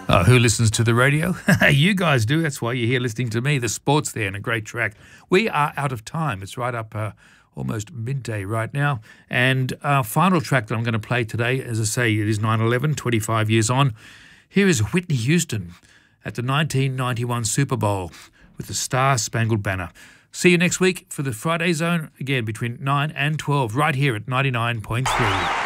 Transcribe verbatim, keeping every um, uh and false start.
Uh, who listens to the radio? You guys do. That's why you're here listening to me. The sport's there and a great track. We are out of time. It's right up uh, almost midday right now. And our final track that I'm going to play today, as I say, it is nine eleven, twenty-five years on. Here is Whitney Houston at the nineteen ninety-one Super Bowl with the Star Spangled Banner. See you next week for the Friday Zone, again between nine and twelve, right here at ninety-nine point three.